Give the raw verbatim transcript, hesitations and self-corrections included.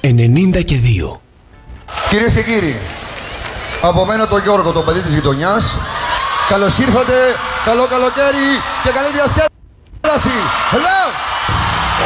ενενήντα και δύο. Κυρίες και κύριοι, από μένα τον Γιώργο, το παιδί της γειτονιάς, καλώς ήρθατε, καλό καλοκαίρι και καλή διασκέδαση. Hello!